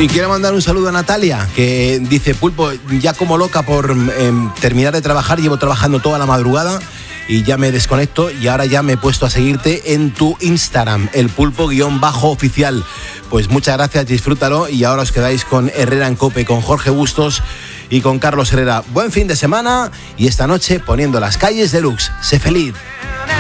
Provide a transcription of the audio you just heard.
Y quiero mandar un saludo a Natalia, que dice: Pulpo, ya como loca por terminar de trabajar, llevo trabajando toda la madrugada y ya me desconecto y ahora ya me he puesto a seguirte en tu Instagram, el pulpo_oficial. Pues muchas gracias, disfrútalo, y ahora os quedáis con Herrera en COPE, con Jorge Bustos y con Carlos Herrera. Buen fin de semana, y esta noche poniendo las calles deluxe. Sé feliz.